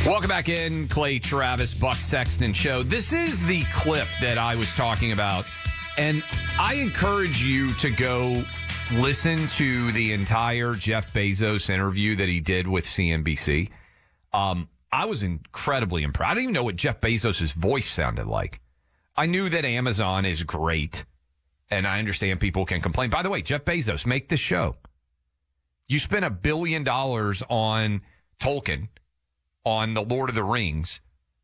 Welcome back in, Clay Travis, Buck Sexton Show. This is the clip that I was talking about, and I encourage you to go listen to the entire Jeff Bezos interview that he did with CNBC. I was incredibly impressed. I didn't even know what Jeff Bezos' voice sounded like. I knew that Amazon is great, and I understand people can complain. By the way, Jeff Bezos, make this show. You spent $1 billion on Tolkien, on The Lord of the Rings.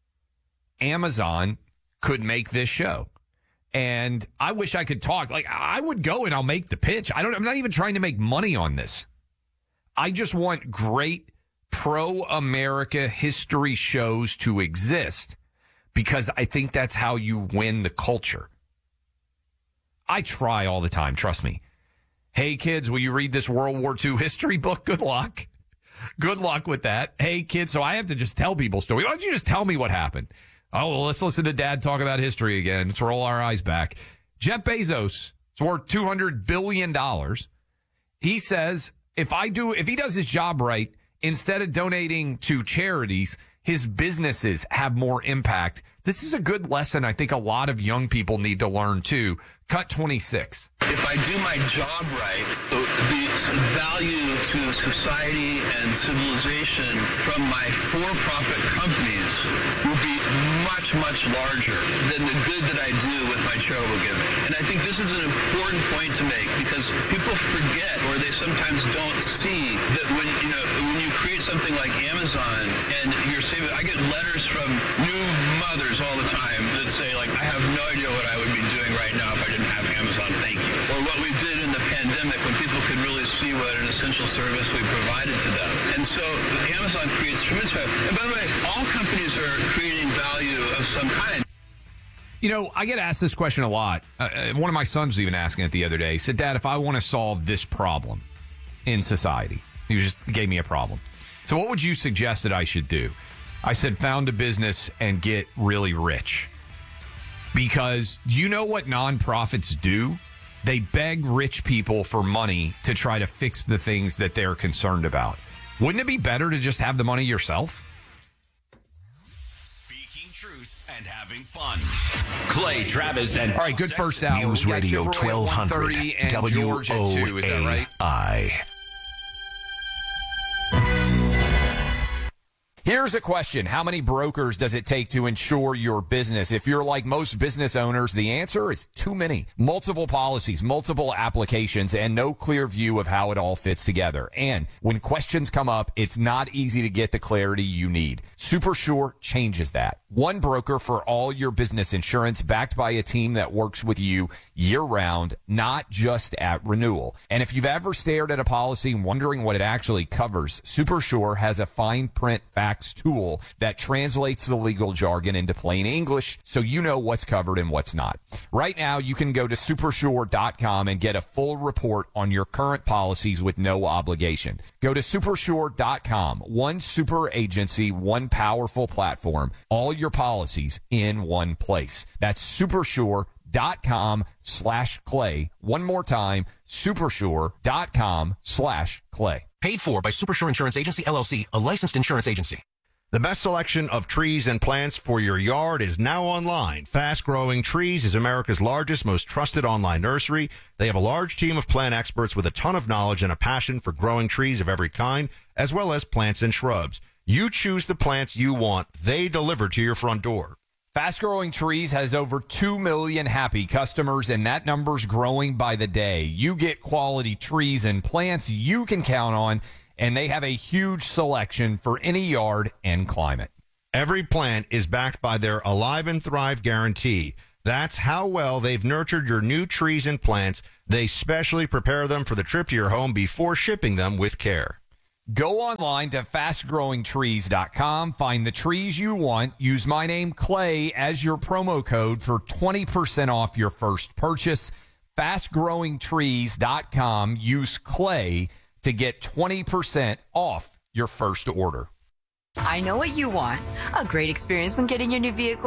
Amazon could make this show. And I wish I could talk. Like, I would go and I'll make the pitch. I'm not even trying to make money on this. I just want great pro-America history shows to exist because I think that's how you win the culture. I try all the time. Trust me. Hey, kids, will you read this World War II history book? Good luck. Good luck with that. Hey, kids, so I have to just tell people stories. Why don't you just tell me what happened? Oh, well, let's listen to Dad talk about history again. Let's roll our eyes back. Jeff Bezos is worth $200 billion. He says if he does his job right, instead of donating to charities, his businesses have more impact. This is a good lesson I think a lot of young people need to learn too. Cut 26. If I do my job right, the value to society and civilization from my for-profit companies will be much, much larger than the good that I do with my charitable giving. And I think this is an important point to make because people forget or they sometimes don't see that when you create something like Amazon and you're saving, I get letters from new mothers all the time that say, like, I have no idea what I would be doing right now if I didn't have Amazon, thank you. Or what we did in the pandemic when people could really see what an essential service we provided to them. And so Amazon creates tremendous value. And by the way, all companies are creating value of some kind. You know, I get asked this question a lot. One of my sons was even asking it the other day. He said, Dad, if I want to solve this problem in society, he just gave me a problem. So what would you suggest that I should do? I said, found a business and get really rich. Because you know what nonprofits do? They beg rich people for money to try to fix the things that they're concerned about. Wouldn't it be better to just have the money yourself? Speaking truth and having fun. Clay Travis and all right, good first hour. News Radio 1200 WOAI. Is that right? Here's a question. How many brokers does it take to insure your business? If you're like most business owners, the answer is too many. Multiple policies, multiple applications, and no clear view of how it all fits together. And when questions come up, it's not easy to get the clarity you need. SuperSure changes that. One broker for all your business insurance, backed by a team that works with you year-round, not just at renewal. And if you've ever stared at a policy wondering what it actually covers, SuperSure has a fine print facts tool that translates the legal jargon into plain English so you know what's covered and what's not. Right now, you can go to supersure.com and get a full report on your current policies with no obligation. Go to supersure.com. One super agency, one powerful platform, all your policies in one place. That's supersure.com/Clay. One more time, supersure.com/Clay. Paid for by SuperSure Insurance Agency, LLC, a licensed insurance agency. The best selection of trees and plants for your yard is now online. Fast Growing Trees is America's largest, most trusted online nursery. They have a large team of plant experts with a ton of knowledge and a passion for growing trees of every kind, as well as plants and shrubs. You choose the plants you want. They deliver to your front door. Fast Growing Trees has over 2 million happy customers, and that number's growing by the day. You get quality trees and plants you can count on, and they have a huge selection for any yard and climate. Every plant is backed by their Alive and Thrive guarantee. That's how well they've nurtured your new trees and plants. They specially prepare them for the trip to your home before shipping them with care. Go online to fastgrowingtrees.com, find the trees you want, use my name Clay as your promo code for 20% off your first purchase. Fastgrowingtrees.com, use Clay to get 20% off your first order. I know what you want. A great experience when getting your new vehicle.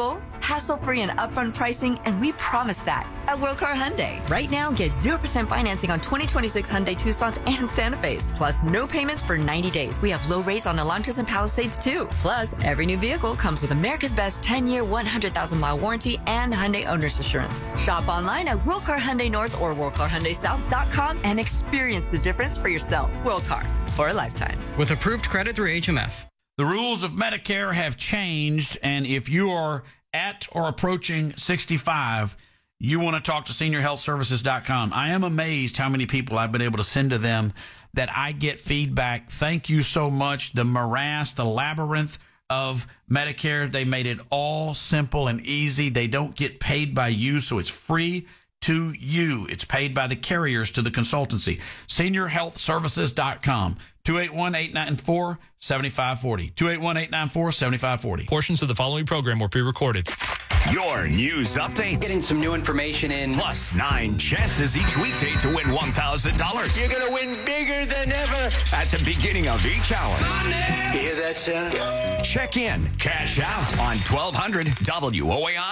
hassle-free and upfront pricing, and we promise that at Wilcar Hyundai. Right now, get 0% financing on 2026 Hyundai Tucsons and Santa Fe's. Plus, no payments for 90 days. We have low rates on Elantras and Palisades, too. Plus, every new vehicle comes with America's Best 10-year, 100,000-mile warranty and Hyundai Owner's Assurance. Shop online at Wilcar Hyundai North or WilcarHyundaiSouth.com and experience the difference for yourself. Wilcar, for a lifetime. With approved credit through HMF. The rules of Medicare have changed, and if you are at or approaching 65, you want to talk to seniorhealthservices.com. I am amazed how many people I've been able to send to them that I get feedback. Thank you so much. The morass, the labyrinth of Medicare, they made it all simple and easy. They don't get paid by you, so it's free to you. It's paid by the carriers to the consultancy. Seniorhealthservices.com. 281-894-7540. 281-894-7540. Portions of the following program will be recorded. Your news updates. Getting some new information in. Plus 9 chances each weekday to win $1,000. You're going to win bigger than ever at the beginning of each hour. You hear that sound? Check in, cash out on 1200 WOAI.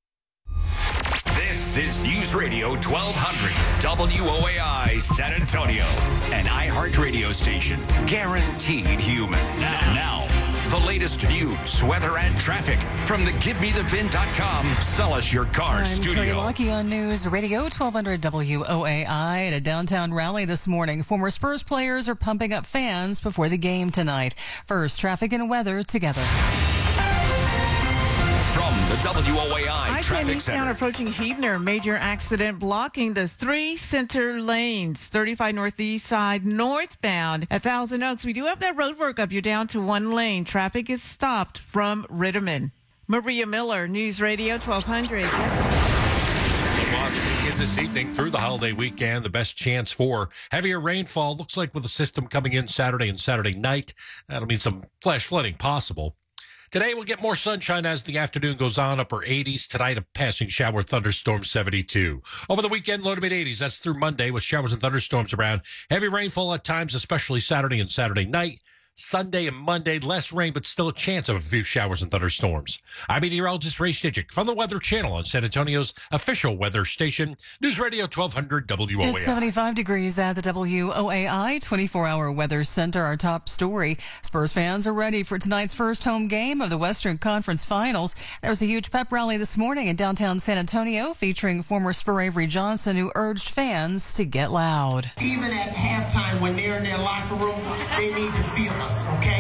This is News Radio 1200 WOAI San Antonio, an iHeart radio station, guaranteed human. Now, the latest news, weather, and traffic from the GiveMeTheVin.com Sell Us Your Car studio. I'm Terry Lockie on News Radio 1200 WOAI at a downtown rally this morning. Former Spurs players are pumping up fans before the game tonight. First, traffic and weather together. From the WOAI Traffic Center. Approaching Huebner, major accident blocking the 3 center lanes, 35 northeast side northbound at Thousand Oaks. We do have that road work up. You're down to 1 lane. Traffic is stopped from Ritterman. Maria Miller, News Radio 1200. Begin this evening through the holiday weekend. The best chance for heavier rainfall looks like with the system coming in Saturday and Saturday night. That'll mean some flash flooding possible. Today, we'll get more sunshine as the afternoon goes on, upper 80s. Tonight, a passing shower, thunderstorm, 72. Over the weekend, low to mid-80s. That's through Monday with showers and thunderstorms around. Heavy rainfall at times, especially Saturday and Saturday night. Sunday and Monday, less rain, but still a chance of a few showers and thunderstorms. I'm meteorologist Ray Stichick from the Weather Channel on San Antonio's official weather station, News Radio 1200 WOAI. It's 75 degrees at the WOAI 24-hour weather center. Our top story, Spurs fans are ready for tonight's first home game of the Western Conference Finals. There was a huge pep rally this morning in downtown San Antonio featuring former Spur Avery Johnson, who urged fans to get loud. Even at halftime when they're in their locker room, they need to feel us, okay?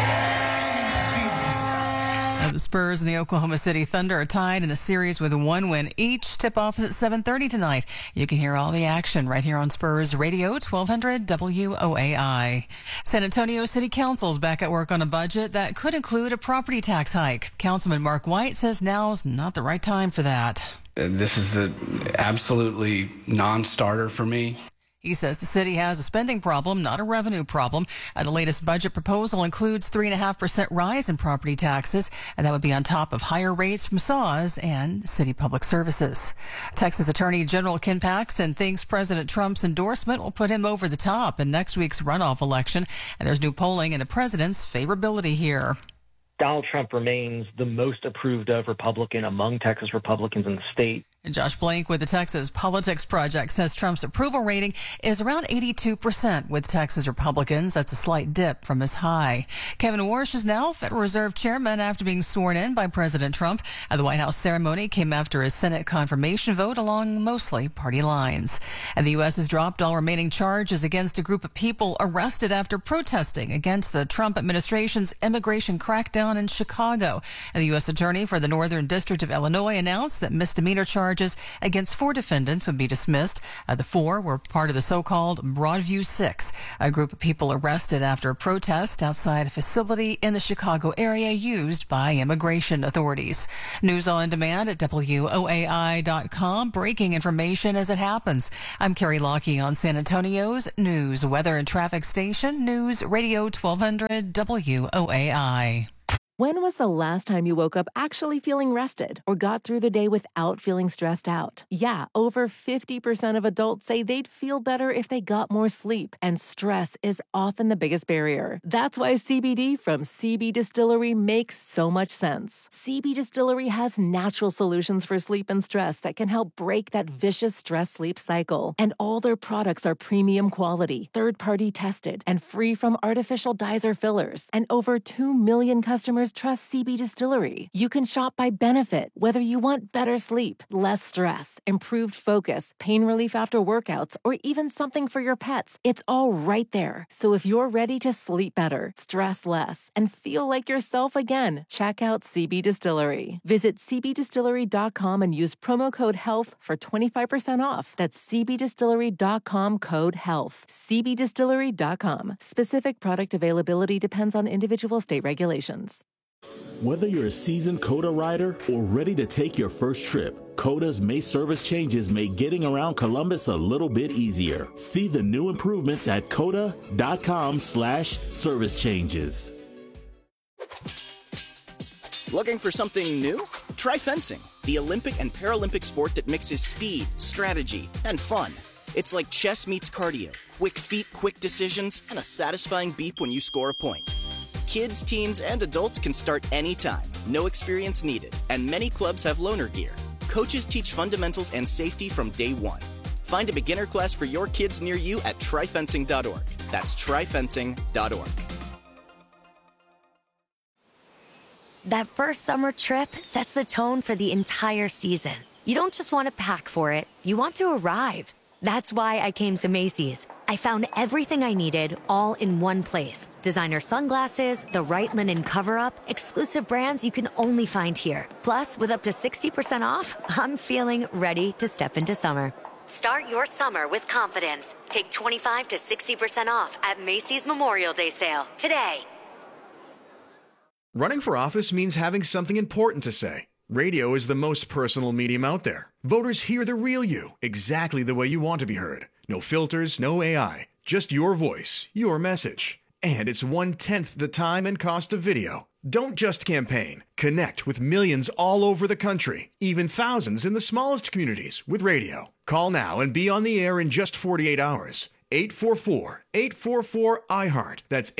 The Spurs and the Oklahoma City Thunder are tied in the series with 1 win each. Tip-off is at 7:30 tonight. You can hear all the action right here on Spurs Radio 1200 WOAI. San Antonio City Council's back at work on a budget that could include a property tax hike. Councilman Mark White says now's not the right time for that. This is an absolutely non-starter for me. He says the city has a spending problem, not a revenue problem. The latest budget proposal includes 3.5% rise in property taxes, and that would be on top of higher rates from SAWS and city public services. Texas Attorney General Ken Paxton thinks President Trump's endorsement will put him over the top in next week's runoff election, and there's new polling in the president's favorability here. Donald Trump remains the most approved of Republican among Texas Republicans in the state. And Josh Blank with the Texas Politics Project says Trump's approval rating is around 82% with Texas Republicans. That's a slight dip from his high. Kevin Warsh is now Federal Reserve Chairman after being sworn in by President Trump. The White House ceremony came after his Senate confirmation vote along mostly party lines. And the U.S. has dropped all remaining charges against a group of people arrested after protesting against the Trump administration's immigration crackdown in Chicago. And the U.S. Attorney for the Northern District of Illinois announced that misdemeanor charges against 4 defendants would be dismissed. The 4 were part of the so-called Broadview 6, a group of people arrested after a protest outside a facility in the Chicago area used by immigration authorities. News on demand at WOAI.com. Breaking information as it happens. I'm Carrie Lockie on San Antonio's news, weather, and traffic station, News Radio 1200 WOAI. When was the last time you woke up actually feeling rested or got through the day without feeling stressed out? Yeah, over 50% of adults say they'd feel better if they got more sleep, and stress is often the biggest barrier. That's why CBD from CB Distillery makes so much sense. CB Distillery has natural solutions for sleep and stress that can help break that vicious stress-sleep cycle. And all their products are premium quality, third-party tested, and free from artificial dyes or fillers. And over 2 million customers trust CB Distillery. You can shop by benefit, whether you want better sleep, less stress, improved focus, pain relief after workouts, or even something for your pets. It's all right there. So if you're ready to sleep better, stress less, and feel like yourself again, check out CB Distillery. Visit cbdistillery.com and use promo code HEALTH for 25% off. That's cbdistillery.com, code HEALTH. cbdistillery.com. Specific product availability depends on individual state regulations. Whether you're a seasoned COTA rider or ready to take your first trip, COTA's May service changes make getting around Columbus a little bit easier. See the new improvements at COTA.com/service changes. Looking for something new? Try fencing, the Olympic and Paralympic sport that mixes speed, strategy, and fun. It's like chess meets cardio, quick feet, quick decisions, and a satisfying beep when you score a point. Kids, teens, and adults can start anytime, no experience needed, and many clubs have loaner gear. Coaches teach fundamentals and safety from day one. Find a beginner class for your kids near you at tryfencing.org. That's tryfencing.org. That first summer trip sets the tone for the entire season. You don't just want to pack for it, you want to arrive. That's why I came to Macy's. I found everything I needed all in one place. Designer sunglasses, the right linen cover-up, exclusive brands you can only find here. Plus, with up to 60% off, I'm feeling ready to step into summer. Start your summer with confidence. Take 25 to 60% off at Macy's Memorial Day sale today. Running for office means having something important to say. Radio is the most personal medium out there. Voters hear the real you, exactly the way you want to be heard. No filters, no AI, just your voice, your message. And it's 1/10 the time and cost of video. Don't just campaign. Connect with millions all over the country, even thousands in the smallest communities with radio. Call now and be on the air in just 48 hours. 844-844-iHeart. That's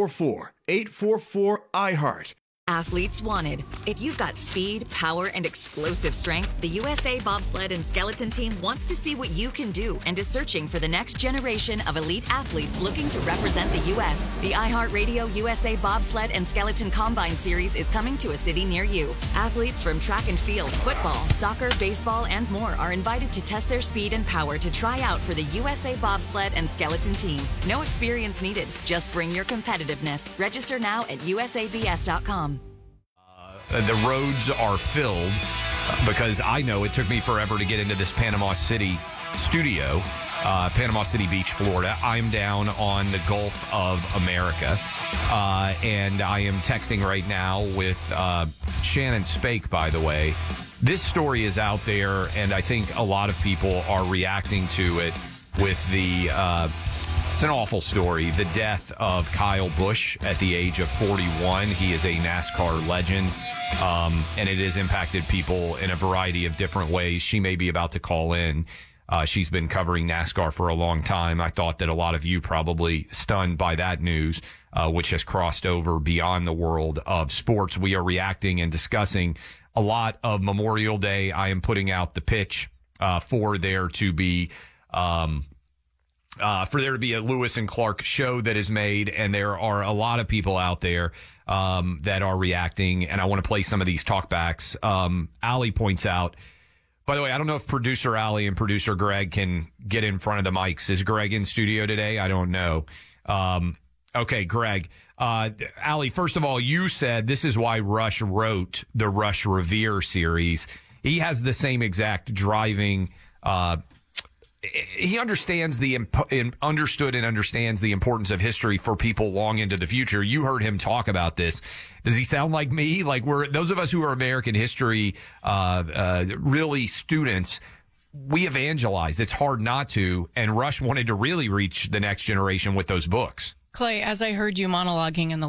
844-844-iHeart. Athletes wanted. If you've got speed, power, and explosive strength, the USA Bobsled and Skeleton Team wants to see what you can do and is searching for the next generation of elite athletes looking to represent the U.S. The iHeartRadio USA Bobsled and Skeleton Combine Series is coming to a city near you. Athletes from track and field, football, soccer, baseball, and more are invited to test their speed and power to try out for the USA Bobsled and Skeleton Team. No experience needed. Just bring your competitiveness. Register now at usabs.com. The roads are filled because I know it took me forever to get into this Panama City studio, Panama City Beach, Florida. I'm down on the Gulf of America, and I am texting right now with Shannon Spake, by the way. This story is out there, and I think a lot of people are reacting to it with the... it's an awful story. The death of Kyle Busch at the age of 41. He is a NASCAR legend, and it has impacted people in a variety of different ways. She may be about to call in. She's been covering NASCAR for a long time. I thought that a lot of you probably stunned by that news, which has crossed over beyond the world of sports. We are reacting and discussing a lot of Memorial Day. I am putting out the pitch for there to be... for there to be a Lewis and Clark show that is made, and there are a lot of people out there that are reacting, and I want to play some of these talkbacks. Allie points out, by the way, I don't know if producer Allie and producer Greg can get in front of the mics. Is Greg in studio today? I don't know. Okay, Greg. Allie, first of all, you said this is why Rush wrote the Rush Revere series. He has the same exact driving he understands understood and understands the importance of history for people long into the future. You heard him talk about this. Does he sound like me? Like those of us who are American history, really students, we evangelize. It's hard not to. And Rush wanted to really reach the next generation with those books. Clay, as I heard you monologuing in the